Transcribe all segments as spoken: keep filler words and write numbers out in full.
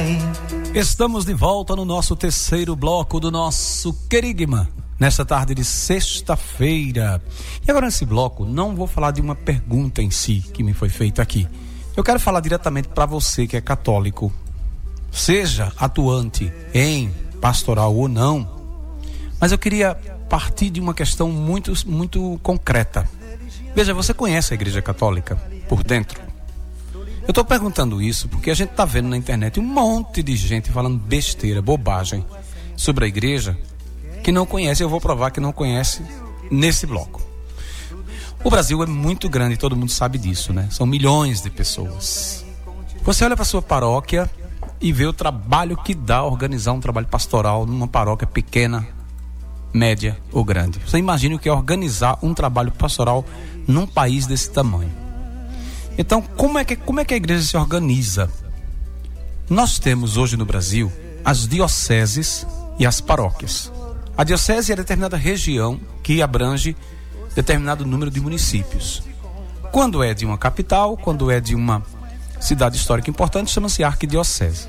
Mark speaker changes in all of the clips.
Speaker 1: Estamos de volta no nosso terceiro bloco do nosso Querigma, nesta tarde de sexta-feira. E agora nesse bloco não vou falar de uma pergunta em si que me foi feita aqui. Eu quero falar diretamente para você que é católico, seja atuante em pastoral ou não, mas eu queria partir de uma questão muito, muito concreta. Veja, você conhece a Igreja Católica por dentro? Eu estou perguntando isso porque a gente está vendo na internet um monte de gente falando besteira, bobagem sobre a igreja que não conhece. Eu vou provar que não conhece nesse bloco. O Brasil é muito grande, todo mundo sabe disso, né? São milhões de pessoas. Você olha para sua paróquia e vê o trabalho que dá organizar um trabalho pastoral numa paróquia pequena, média ou grande. Você imagina o que é organizar um trabalho pastoral num país desse tamanho. Então, como é que, como é que a igreja se organiza? Nós temos hoje no Brasil as dioceses e as paróquias. A diocese é determinada região que abrange determinado número de municípios. Quando é de uma capital, quando é de uma cidade histórica importante, chama-se arquidiocese.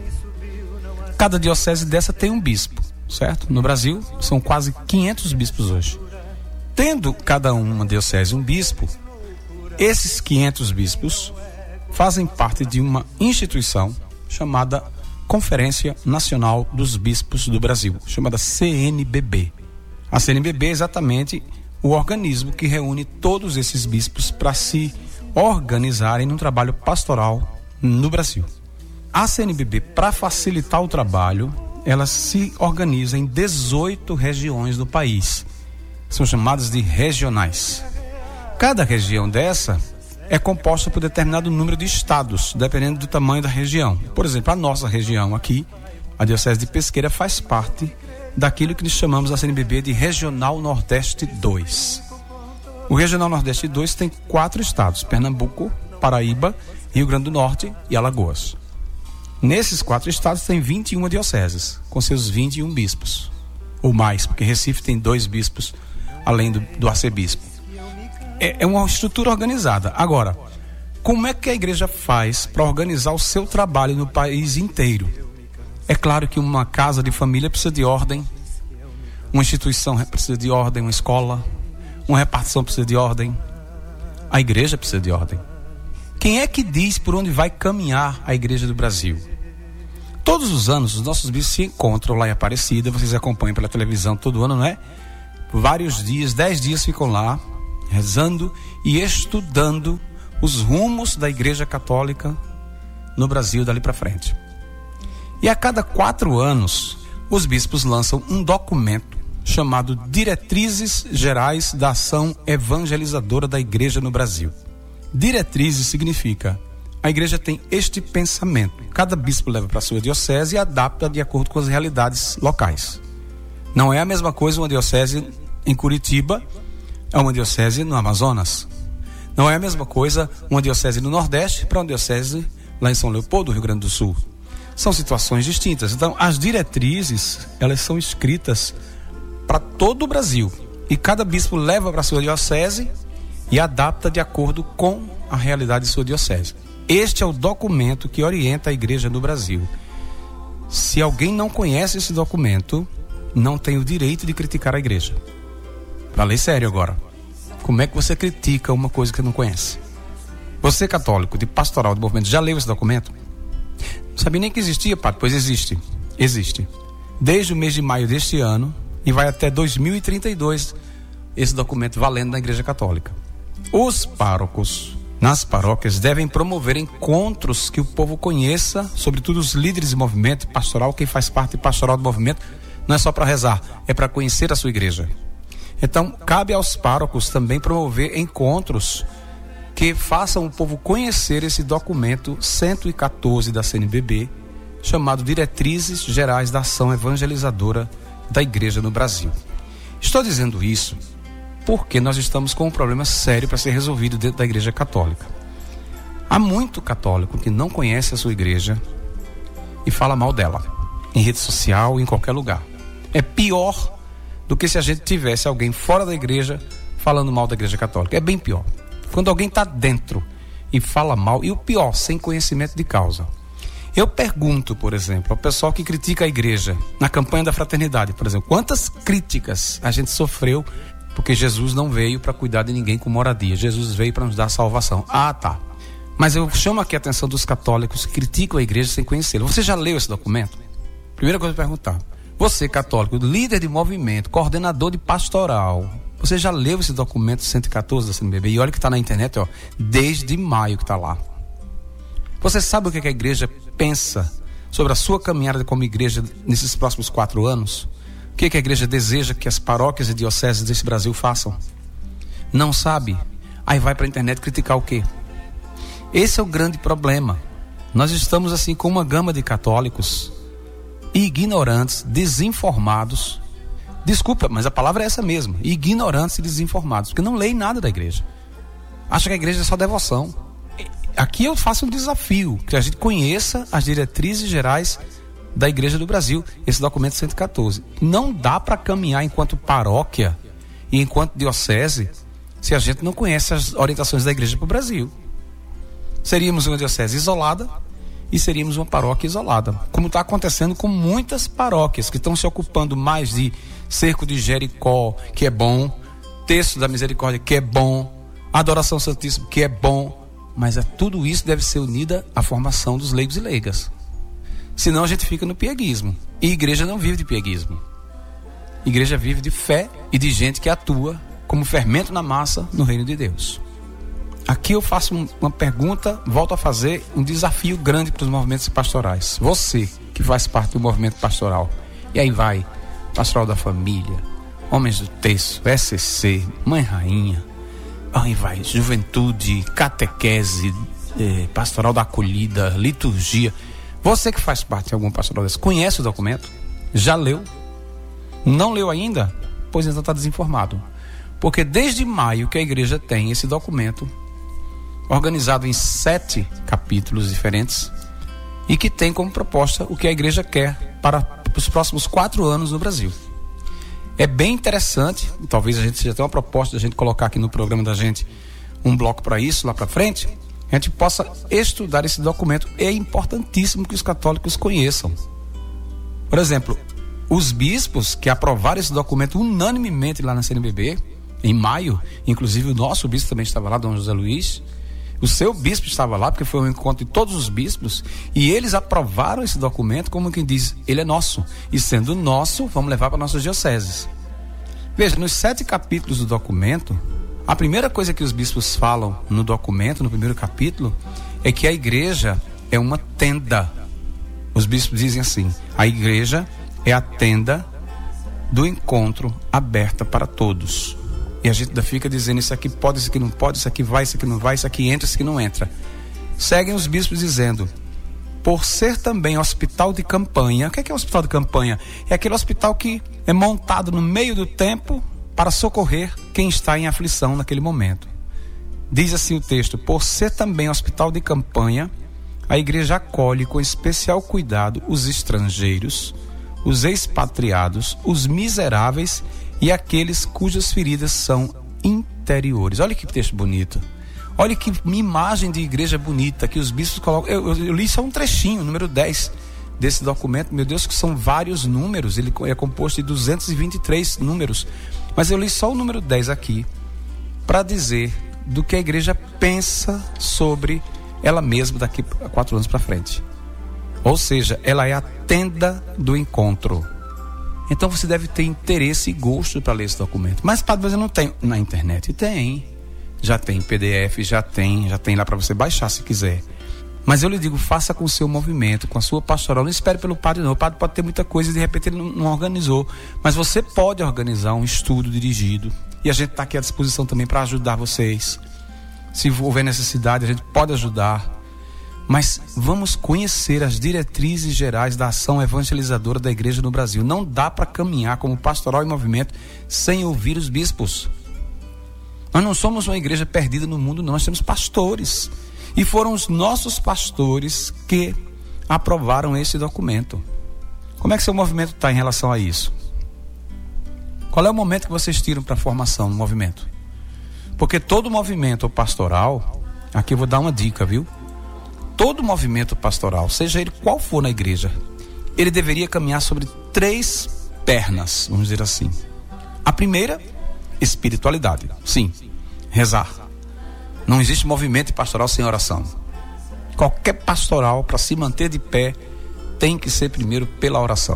Speaker 1: Cada diocese dessa tem um bispo, certo? No Brasil, são quase quinhentos bispos hoje. Tendo cada uma diocese um bispo, esses quinhentos bispos fazem parte de uma instituição chamada Conferência Nacional dos Bispos do Brasil, chamada C N B B. A C N B B é exatamente o organismo que reúne todos esses bispos para se organizarem num trabalho pastoral no Brasil. A C N B B, para facilitar o trabalho, ela se organiza em dezoito regiões do país. São chamadas de regionais. Cada região dessa é composta por determinado número de estados, dependendo do tamanho da região. Por exemplo, a nossa região aqui, a Diocese de Pesqueira, faz parte daquilo que nós chamamos a C N B B de Regional Nordeste dois. O Regional Nordeste dois tem quatro estados: Pernambuco, Paraíba, Rio Grande do Norte e Alagoas. Nesses quatro estados tem vinte e uma dioceses, com seus vinte e um bispos, ou mais, porque Recife tem dois bispos, além do, do arcebispo. É uma estrutura organizada. Agora, como é que a igreja faz para organizar o seu trabalho no país inteiro? É claro que uma casa de família precisa de ordem, uma instituição precisa de ordem, uma escola, uma repartição precisa de ordem, a igreja precisa de ordem. Quem é que diz por onde vai caminhar a igreja do Brasil? Todos os anos, os nossos bispos se encontram lá em Aparecida, vocês acompanham pela televisão todo ano, não é? Vários dias, dez dias ficam lá, rezando e estudando os rumos da Igreja Católica no Brasil dali para frente. E a cada quatro anos, os bispos lançam um documento chamado Diretrizes Gerais da Ação Evangelizadora da Igreja no Brasil. Diretrizes significa: a igreja tem este pensamento. Cada bispo leva para a sua diocese e adapta de acordo com as realidades locais. Não é a mesma coisa uma diocese em Curitiba é uma diocese no Amazonas. Não é a mesma coisa uma diocese no Nordeste para uma diocese lá em São Leopoldo, Rio Grande do Sul. São situações distintas. Então, as diretrizes, elas são escritas para todo o Brasil. E cada bispo leva para a sua diocese e adapta de acordo com a realidade de sua diocese. Este é o documento que orienta a igreja no Brasil. Se alguém não conhece esse documento, não tem o direito de criticar a igreja. Falei sério agora. Como é que você critica uma coisa que não conhece? Você, católico, de pastoral, de movimento, já leu esse documento? Não sabia nem que existia, padre? Pois existe. Existe. Desde o mês de maio deste ano e vai até dois mil e trinta e dois esse documento valendo na Igreja Católica. Os párocos nas paróquias devem promover encontros que o povo conheça, sobretudo os líderes de movimento pastoral, quem faz parte pastoral do movimento, não é só para rezar, é para conhecer a sua igreja. Então, cabe aos párocos também promover encontros que façam o povo conhecer esse documento cento e quatorze da C N B B, chamado Diretrizes Gerais da Ação Evangelizadora da Igreja no Brasil. Estou dizendo isso porque nós estamos com um problema sério para ser resolvido dentro da Igreja Católica. Há muito católico que não conhece a sua igreja e fala mal dela, em rede social, em qualquer lugar. É pior do que se a gente tivesse alguém fora da igreja falando mal da Igreja Católica. É bem pior. Quando alguém está dentro e fala mal, e o pior, sem conhecimento de causa. Eu pergunto, por exemplo, ao pessoal que critica a igreja na campanha da fraternidade, por exemplo, quantas críticas a gente sofreu porque Jesus não veio para cuidar de ninguém com moradia, Jesus veio para nos dar salvação. Ah, tá. Mas eu chamo aqui a atenção dos católicos que criticam a igreja sem conhecê-la. Você já leu esse documento? Primeira coisa a perguntar. Você, católico, líder de movimento, coordenador de pastoral, você já leu esse documento cento e catorze da C N B B? E olha que está na internet, ó, desde maio que está lá. Você sabe o que a igreja pensa sobre a sua caminhada como igreja nesses próximos quatro anos? O que a igreja deseja que as paróquias e dioceses desse Brasil façam? Não sabe? Aí vai para a internet criticar o quê? Esse é o grande problema. Nós estamos assim com uma gama de católicos ignorantes, desinformados. Desculpa, mas a palavra é essa mesmo. Ignorantes e desinformados, porque não leem nada da igreja. Acha que a igreja é só devoção. Aqui eu faço um desafio, que a gente conheça as diretrizes gerais da Igreja do Brasil, esse documento cento e catorze. Não dá para caminhar enquanto paróquia e enquanto diocese se a gente não conhece as orientações da igreja para o Brasil. Seríamos uma diocese isolada e seríamos uma paróquia isolada, como está acontecendo com muitas paróquias que estão se ocupando mais de cerco de Jericó, que é bom, texto da misericórdia, que é bom, adoração santíssima, que é bom, mas é, tudo isso deve ser unida à formação dos leigos e leigas. Senão a gente fica no pieguismo. E igreja não vive de pieguismo. Igreja vive de fé e de gente que atua como fermento na massa no reino de Deus. Aqui eu faço um, uma pergunta, volto a fazer um desafio grande para os movimentos pastorais. Você que faz parte do movimento pastoral. E aí vai, Pastoral da Família, Homens do Texto, S C C, Mãe Rainha. Aí vai, Juventude, Catequese, eh, Pastoral da Acolhida, Liturgia. Você que faz parte de algum pastoral desse, conhece o documento? Já leu? Não leu ainda? Pois então está desinformado. Porque desde maio que a igreja tem esse documento, organizado em sete capítulos diferentes, e que tem como proposta o que a igreja quer para os próximos quatro anos no Brasil. É bem interessante, talvez a gente já tenha uma proposta de a gente colocar aqui no programa da gente um bloco para isso, lá para frente, a gente possa estudar esse documento. É importantíssimo que os católicos conheçam. Por exemplo, os bispos que aprovaram esse documento unanimemente lá na C N B B, em maio, inclusive o nosso bispo também estava lá, Dom José Luiz, o seu bispo estava lá, porque foi um encontro de todos os bispos, e eles aprovaram esse documento como quem diz, ele é nosso, e sendo nosso, vamos levar para nossas dioceses. Veja, nos sete capítulos do documento, a primeira coisa que os bispos falam no documento, no primeiro capítulo, é que a igreja é uma tenda. Os bispos dizem assim, a igreja é a tenda do encontro aberta para todos. E a gente ainda fica dizendo, isso aqui pode, isso aqui não pode, isso aqui vai, isso aqui não vai, isso aqui entra, isso aqui não entra. Seguem os bispos dizendo, por ser também hospital de campanha. O que é, que é hospital de campanha? É aquele hospital que é montado no meio do tempo para socorrer quem está em aflição naquele momento. Diz assim o texto, por ser também hospital de campanha, a igreja acolhe com especial cuidado os estrangeiros, os expatriados, os miseráveis e aqueles cujas feridas são interiores. Olha que texto bonito. Olha que imagem de igreja bonita que os bispos colocam. Eu, eu, eu li só um trechinho, número dez desse documento. Meu Deus, que são vários números. Ele é composto de duzentos e vinte e três números. Mas eu li só o número dez aqui para dizer do que a igreja pensa sobre ela mesma daqui a quatro anos para frente. Ou seja, ela é a tenda do encontro. Então você deve ter interesse e gosto para ler esse documento. Mas, padre, você não tem na internet? Tem. Já tem P D F, já tem, já tem lá para você baixar se quiser. Mas eu lhe digo, faça com o seu movimento, com a sua pastoral. Não espere pelo padre, não. O padre pode ter muita coisa e de repente ele não, não organizou. Mas você pode organizar um estudo dirigido. E a gente está aqui à disposição também para ajudar vocês. Se houver necessidade, a gente pode ajudar. Mas vamos conhecer as diretrizes gerais da ação evangelizadora da igreja no Brasil. Não dá para caminhar como pastoral e movimento sem ouvir os bispos. Nós não somos uma igreja perdida no mundo, não. Nós temos pastores. E foram os nossos pastores que aprovaram esse documento. Como é que seu movimento está em relação a isso? Qual é o momento que vocês tiram para a formação no movimento? Porque todo movimento pastoral, aqui eu vou dar uma dica, viu? todo movimento pastoral, seja ele qual for na igreja, ele deveria caminhar sobre três pernas, vamos dizer assim. A primeira, espiritualidade. Sim, rezar. Não existe movimento pastoral sem oração. Qualquer pastoral, para se manter de pé, tem que ser primeiro pela oração.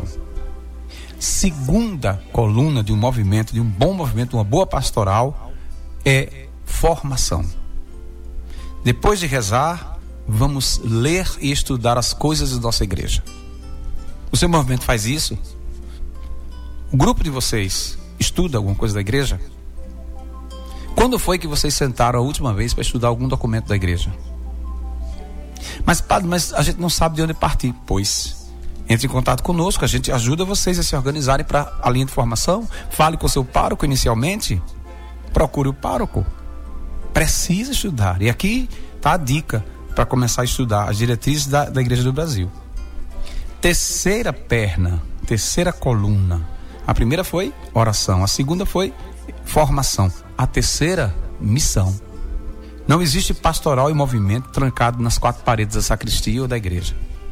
Speaker 1: Segunda coluna de um movimento, de um bom movimento, de uma boa pastoral, é formação. Depois de rezar, vamos ler e estudar as coisas da nossa igreja. O seu movimento faz isso? O grupo de vocês estuda alguma coisa da igreja? Quando foi que vocês sentaram a última vez para estudar algum documento da igreja? Mas, padre, mas a gente não sabe de onde partir. Pois, entre em contato conosco, a gente ajuda vocês a se organizarem para a linha de formação. Fale com o seu pároco inicialmente. Procure o pároco. Precisa estudar. E aqui está a dica para começar a estudar as diretrizes da, da Igreja do Brasil. Terceira perna, terceira coluna. A primeira foi oração, a segunda foi formação, a terceira, missão. Não existe pastoral e movimento trancado nas quatro paredes da sacristia ou da igreja.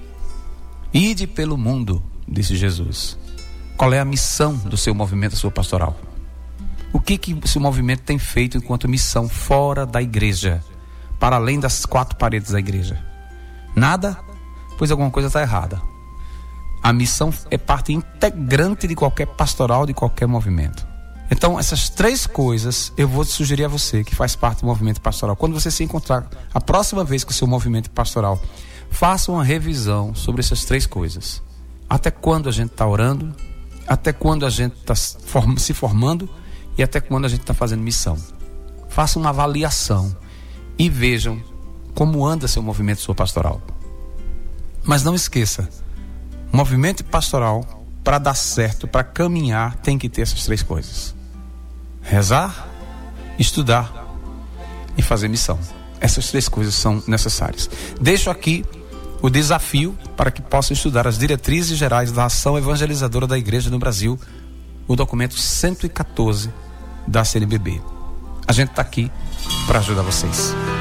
Speaker 1: Ide pelo mundo, disse Jesus. Qual é a missão do seu movimento, da sua pastoral? O que que o seu movimento tem feito enquanto missão fora da igreja, para além das quatro paredes da igreja? Nada? Pois alguma coisa está errada. A missão é parte integrante de qualquer pastoral, de qualquer movimento. Então, essas três coisas eu vou sugerir a você que faz parte do movimento pastoral. Quando você se encontrar a próxima vez com o seu movimento pastoral, faça uma revisão sobre essas três coisas. Até quando a gente está orando, até quando a gente está se formando e até quando a gente está fazendo missão. Faça uma avaliação e vejam como anda seu movimento, sua pastoral. Mas não esqueça, movimento pastoral, para dar certo, para caminhar, tem que ter essas três coisas: rezar, estudar e fazer missão. Essas três coisas são necessárias. Deixo aqui o desafio para que possam estudar as diretrizes gerais da ação evangelizadora da Igreja no Brasil, o documento cento e quatorze da C N B B. A gente está aqui para ajudar vocês.